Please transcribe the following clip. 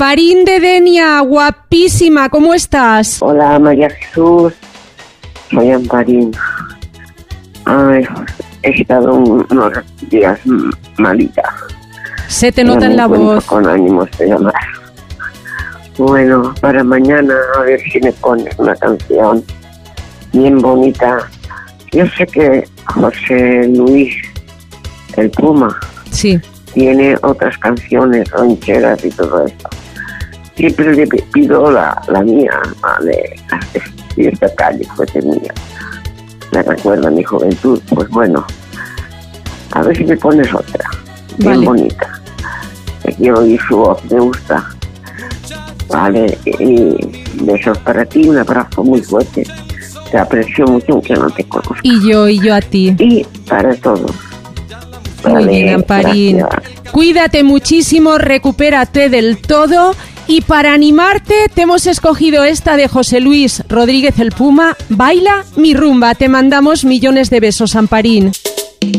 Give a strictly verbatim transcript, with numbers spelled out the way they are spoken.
Amparín de Denia, guapísima, ¿cómo estás? Hola, María Jesús. Soy Amparín. Ay, he estado unos días malita. Se te nota en la voz. Con ánimos de llamar. Bueno, para mañana a ver si me pones una canción bien bonita. Yo sé que José Luis, el Puma, sí, tiene otras canciones rancheras y todo esto. Siempre le pido la, la mía, vale, y esta calle fue mía. Me recuerda a mi juventud. Pues bueno, a ver si me pones otra, bien vale. Bonita. Te quiero oír su voz, me gusta. Vale, y besos para ti, un abrazo muy fuerte. Te aprecio mucho aunque no te conozco. Y yo, y yo a ti. Y para todos. Muy vale, bien, Amparín. Gracias. Cuídate muchísimo, recupérate del todo. Y para animarte, te hemos escogido esta de José Luis Rodríguez el Puma. Baila mi rumba. Te mandamos millones de besos, Amparín.